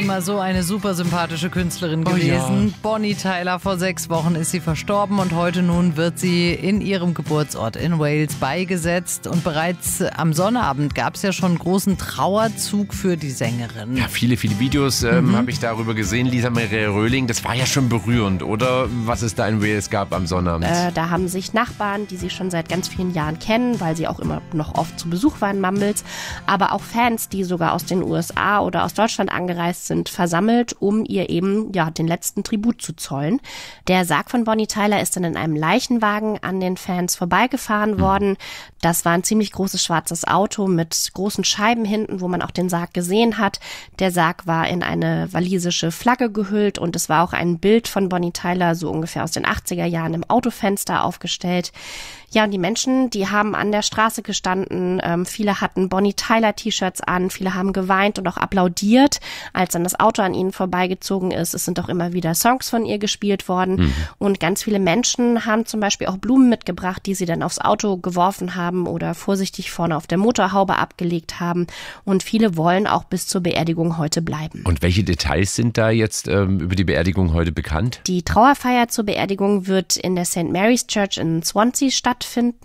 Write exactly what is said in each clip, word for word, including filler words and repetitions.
immer so eine super sympathische Künstlerin gewesen. Oh ja. Bonnie Tyler, vor sechs Wochen ist sie verstorben und heute nun wird sie in ihrem Geburtsort in Wales beigesetzt. Und bereits am Sonnabend gab es ja schon einen großen Trauerzug für die Sängerin. Ja, viele, viele Videos ähm, Mhm. habe ich darüber gesehen. Lisa Maria Röhling, das war ja schon berührend, oder? Was es da in Wales gab am Sonnabend. Äh, da haben sich Nachbarn, die sie schon seit ganz vielen Jahren kennen, weil sie auch immer noch oft zu Besuch waren, Mumbles, aber auch Fans, die sogar aus den U S A oder aus Deutschland angereist sind, versammelt, um ihr eben ja den letzten Tribut zu zollen. Der Sarg von Bonnie Tyler ist dann in einem Leichenwagen an den Fans vorbeigefahren mhm. worden. Das war ein ziemlich großes schwarzes Auto mit großen Scheiben hinten, wo man auch den Sarg gesehen hat. Der Sarg war in eine walisische Flagge gehüllt und es war auch ein Bild von Bonnie Tyler, so ungefähr aus den achtziger Jahren, im Autofenster aufgestellt. Ja, und die Menschen, die haben an der Straße gestanden, ähm, viele hatten Bonnie Tyler T-Shirts an, viele haben geweint und auch applaudiert, als dann das Auto an ihnen vorbeigezogen ist. Es sind auch immer wieder Songs von ihr gespielt worden mhm. und ganz viele Menschen haben zum Beispiel auch Blumen mitgebracht, die sie dann aufs Auto geworfen haben oder vorsichtig vorne auf der Motorhaube abgelegt haben, und viele wollen auch bis zur Beerdigung heute bleiben. Und welche Details sind da jetzt ähm, über die Beerdigung heute bekannt? Die Trauerfeier zur Beerdigung wird in der Saint Mary's Church in Swansea stattfinden.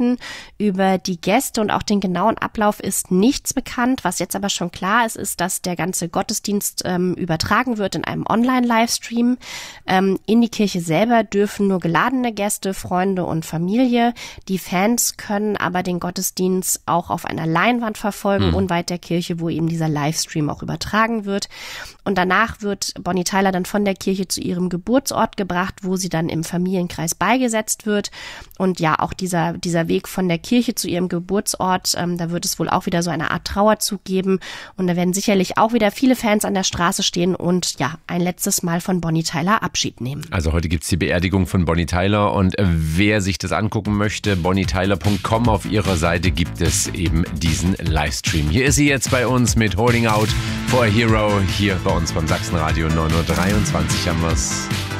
Über die Gäste und auch den genauen Ablauf ist nichts bekannt. Was jetzt aber schon klar ist, ist, dass der ganze Gottesdienst ähm, übertragen wird in einem Online-Livestream. Ähm, in die Kirche selber dürfen nur geladene Gäste, Freunde und Familie. Die Fans können aber den Gottesdienst auch auf einer Leinwand verfolgen, mhm. unweit der Kirche, wo eben dieser Livestream auch übertragen wird. Und danach wird Bonnie Tyler dann von der Kirche zu ihrem Geburtsort gebracht, wo sie dann im Familienkreis beigesetzt wird. Und ja, auch dieser dieser Weg von der Kirche zu ihrem Geburtsort, ähm, da wird es wohl auch wieder so eine Art Trauerzug geben. Und da werden sicherlich auch wieder viele Fans an der Straße stehen und ja, ein letztes Mal von Bonnie Tyler Abschied nehmen. Also heute gibt es die Beerdigung von Bonnie Tyler, und äh, wer sich das angucken möchte, bonnie tyler punkt com, auf ihrer Seite gibt es eben diesen Livestream. Hier ist sie jetzt bei uns mit Holding Out for a Hero, hier bei uns beim Sachsenradio. neun Uhr dreiundzwanzig haben wir es.